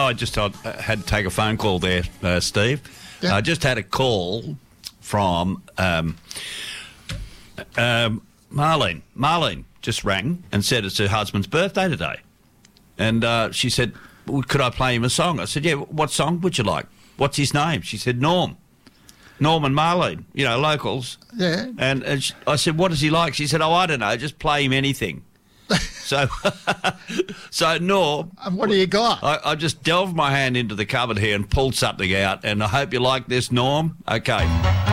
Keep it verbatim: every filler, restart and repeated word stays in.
I just had, had to take a phone call there, uh, Steve. Yeah. I just had a call from um, um, Marlene. Marlene just rang and said it's her husband's birthday today. And uh, she said, well, could I play him a song? I said, yeah, what song would you like? What's his name? She said, Norm. Norm and Marlene, you know, locals. Yeah. And, and she, I said, what does he like? She said, oh, I don't know, just play him anything. so, so Norm. And what do you got? I, I just delved my hand into the cupboard here and pulled something out, and I hope you like this, Norm. Okay.